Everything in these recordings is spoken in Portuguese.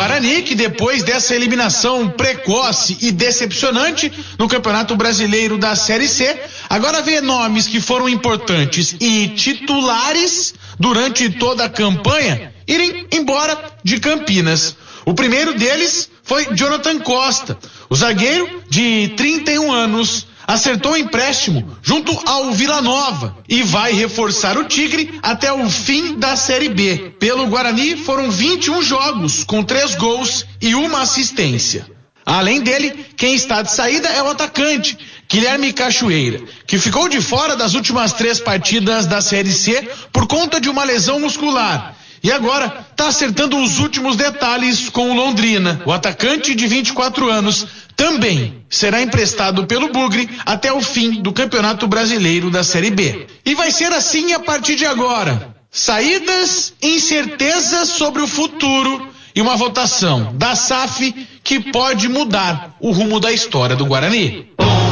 Guarani, que depois dessa eliminação precoce e decepcionante no Campeonato Brasileiro da Série C, agora vê nomes que foram importantes e titulares durante toda a campanha irem embora de Campinas. O primeiro deles foi Jonathan Costa, o zagueiro de 31 anos, acertou o empréstimo junto ao Vila Nova e vai reforçar o Tigre até o fim da Série B. Pelo Guarani foram 21 jogos, com 3 gols e 1 assistência. Além dele, quem está de saída é o atacante, Guilherme Cachoeira, que ficou de fora das últimas 3 partidas da Série C por conta de uma lesão muscular. E agora está acertando os últimos detalhes com o Londrina. O atacante de 24 anos também será emprestado pelo Bugre até o fim do Campeonato Brasileiro da Série B. E vai ser assim a partir de agora. Saídas, incertezas sobre o futuro e uma votação da SAF que pode mudar o rumo da história do Guarani.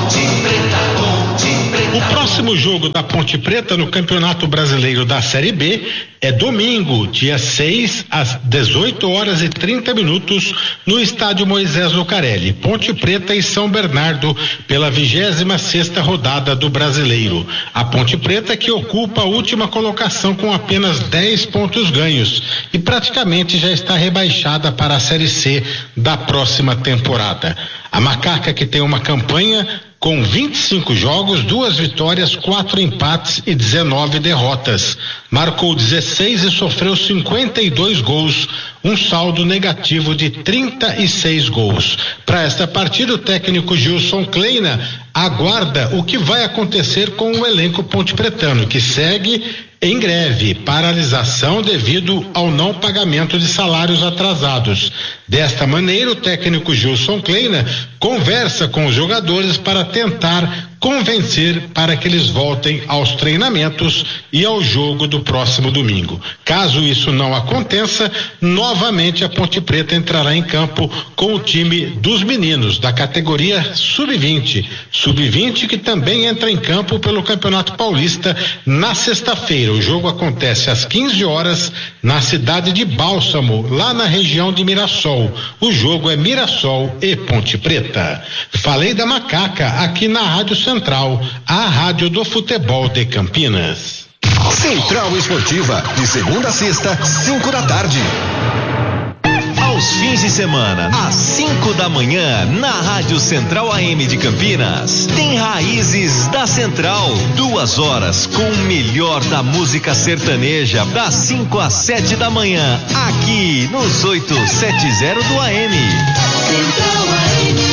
O próximo jogo da Ponte Preta no Campeonato Brasileiro da Série B é domingo, dia 6, às 18h30, no estádio Moisés Lucarelli, Ponte Preta e São Bernardo, pela 26ª rodada do Brasileiro. A Ponte Preta que ocupa a última colocação com apenas 10 pontos ganhos e praticamente já está rebaixada para a Série C da próxima temporada. A Macaca, que tem uma campanha com 25 jogos, 2 vitórias, 4 empates e 19 derrotas. Marcou 16 e sofreu 52 gols, um saldo negativo de 36 gols. Para esta partida, o técnico Gilson Kleina aguarda o que vai acontecer com o elenco pontepretano, que segue em greve, paralisação devido ao não pagamento de salários atrasados. Desta maneira, o técnico Gilson Kleina conversa com os jogadores para tentar convencer para que eles voltem aos treinamentos e ao jogo do próximo domingo. Caso isso não aconteça, novamente a Ponte Preta entrará em campo com o time dos meninos da categoria Sub-20. Sub-20 que também entra em campo pelo Campeonato Paulista na sexta-feira. O jogo acontece às 15 horas na cidade de Bálsamo, lá na região de Mirassol. O jogo é Mirassol e Ponte Preta. Falei da Macaca aqui na Rádio Central, a rádio do futebol de Campinas. Central Esportiva, de segunda a sexta, 5 da tarde. Aos fins de semana, às 5 da manhã, na Rádio Central AM de Campinas, tem Raízes da Central. 2 horas com o melhor da música sertaneja, das 5 às 7 da manhã, aqui nos 870 do AM. Central AM.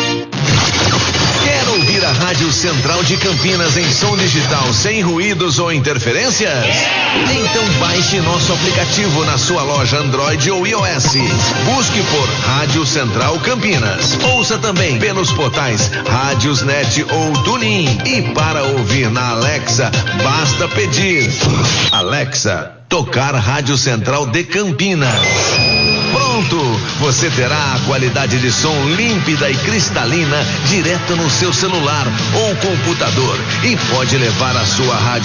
Quer ouvir a Rádio Central de Campinas em som digital sem ruídos ou interferências? Então baixe nosso aplicativo na sua loja Android ou iOS. Busque por Rádio Central Campinas. Ouça também pelos portais Rádiosnet ou TuneIn. E para ouvir na Alexa, basta pedir: Alexa, tocar Rádio Central de Campinas. Pronto, você terá a qualidade de som límpida e cristalina direto no seu celular ou computador e pode levar a sua rádio